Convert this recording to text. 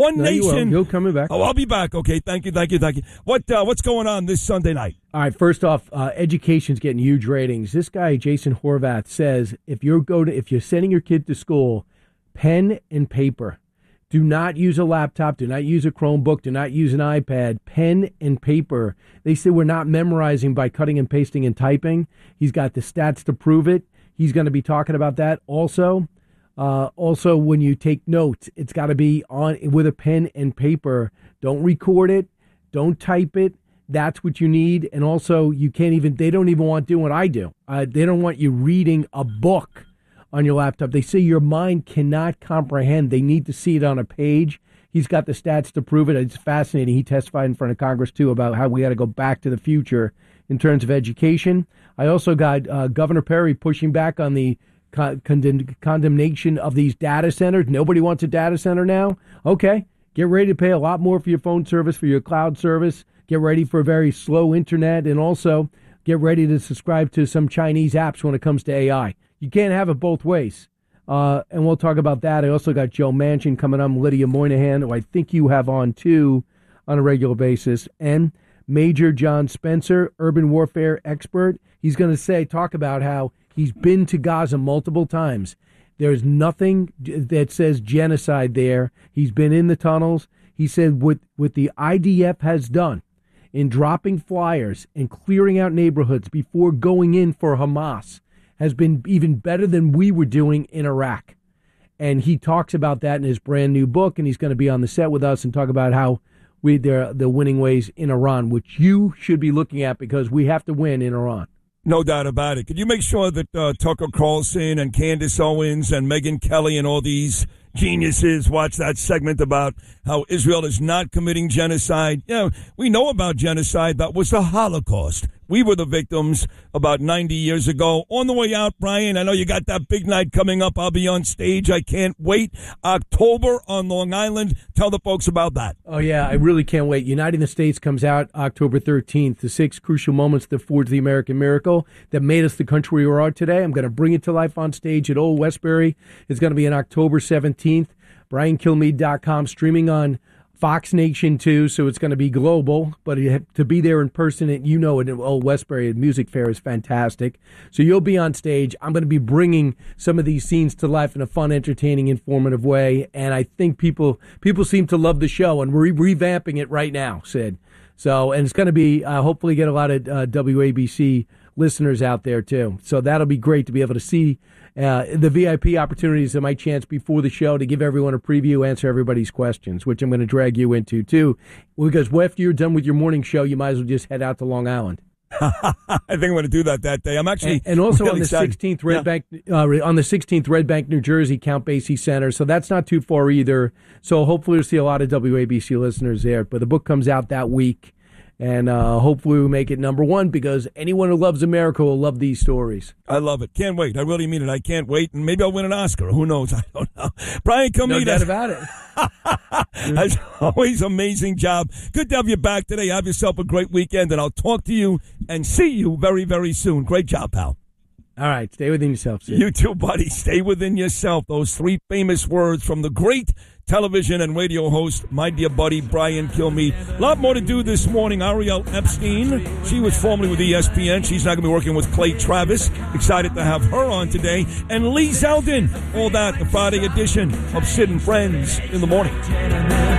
One No, Nation. You're coming back. Oh, I'll be back. Okay, thank you. What's going on this Sunday night? All right, first off, education's getting huge ratings. This guy, Jason Horvath, says if you're sending your kid to school, pen and paper. Do not use a laptop. Do not use a Chromebook. Do not use an iPad. Pen and paper. They say we're not memorizing by cutting and pasting and typing. He's got the stats to prove it. He's going to be talking about that also. Also, when you take notes, it's got to be on with a pen and paper. Don't record it. Don't type it. That's what you need. And also, they don't even want to do what I do. They don't want you reading a book on your laptop. They say your mind cannot comprehend. They need to see it on a page. He's got the stats to prove it. It's fascinating. He testified in front of Congress, too, about how we got to go back to the future in terms of education. I also got Governor Perry pushing back on the condemnation of these data centers. Nobody wants a data center now. Okay, get ready to pay a lot more for your phone service, for your cloud service. Get ready for a very slow internet, and also get ready to subscribe to some Chinese apps when it comes to AI. You can't have it both ways. And we'll talk about that. I also got Joe Manchin coming on, Lydia Moynihan, who I think you have on, too, on a regular basis, and Major John Spencer, urban warfare expert. He's going to talk about how he's been to Gaza multiple times. There's nothing that says genocide there. He's been in the tunnels. He said what the IDF has done in dropping flyers and clearing out neighborhoods before going in for Hamas has been even better than we were doing in Iraq. And he talks about that in his brand new book, and he's going to be on the set with us and talk about how the winning ways in Iran, which you should be looking at because we have to win in Iran. No doubt about it. Could you make sure that Tucker Carlson and Candace Owens and Megyn Kelly and all these geniuses watch that segment about how Israel is not committing genocide? We know about genocide. That was the Holocaust. We were the victims about 90 years ago. On the way out, Brian, I know you got that big night coming up. I'll be on stage. I can't wait. October on Long Island. Tell the folks about that. Oh, yeah, I really can't wait. Uniting the States comes out October 13th. The 6 crucial moments that forged the American miracle that made us the country we are today. I'm going to bring it to life on stage at Old Westbury. It's going to be on October 17th. BrianKilmeade.com, streaming on Fox Nation, too, so it's going to be global. But to be there in person, at Old Westbury at Music Fair is fantastic. So you'll be on stage. I'm going to be bringing some of these scenes to life in a fun, entertaining, informative way. And I think people seem to love the show, and we're revamping it right now, Sid. So, and it's going to be, hopefully get a lot of WABC listeners out there, too. So that'll be great to be able to see the VIP opportunities of my chance before the show to give everyone a preview, answer everybody's questions, which I'm going to drag you into, too. Because after you're done with your morning show, you might as well just head out to Long Island. I think I'm going to do that day. I'm actually and also really on the excited. 16th Red Bank, New Jersey, Count Basie Center. So that's not too far either. So hopefully we'll see a lot of WABC listeners there. But the book comes out that week. And hopefully we make it number one because anyone who loves America will love these stories. I love it. Can't wait. I really mean it. I can't wait. And maybe I'll win an Oscar. Who knows? I don't know. Brian Kilmeade. No doubt about it. As always, amazing job. Good to have you back today. Have yourself a great weekend. And I'll talk to you and see you very, very soon. Great job, pal. All right. Stay within yourself, Sid. You too, buddy. Stay within yourself. Those 3 famous words from the great television and radio host, my dear buddy, Brian Kilmeade. A lot more to do this morning. Ariel Epstein, she was formerly with ESPN. She's now going to be working with Clay Travis. Excited to have her on today. And Lee Zeldin. All that, the Friday edition of Sid and Friends in the Morning.